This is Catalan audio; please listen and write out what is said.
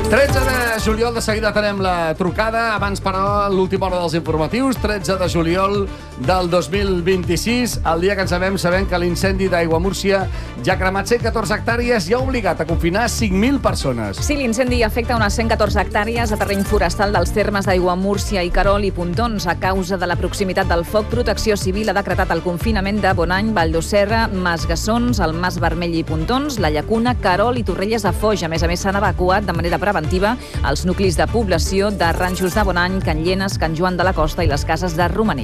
13 de juliol, de seguida tenem la trucada. Abans, però, l'última hora dels informatius. 13 de juliol del 2026, el dia que ens sabem que l'incendi d'Aiguamúrcia ja ha cremat 114 hectàrees i ha obligat a confinar 5.000 persones. Sí, l'incendi afecta unes 114 hectàrees de terreny forestal dels termes d'Aiguamúrcia i Querol i Pontons. A causa de la proximitat del foc, Protecció Civil ha decretat el confinament de Bonany, Valldoserra, Masgassons, el Mas Vermell i Pontons, la Llacuna, Querol i Torrelles de Foix. A més, s'han evacuat de manera preventiva els nuclis de població de Ranxos de Bonany, Can Llenes, Can Joan de la Costa i les cases de Romaní.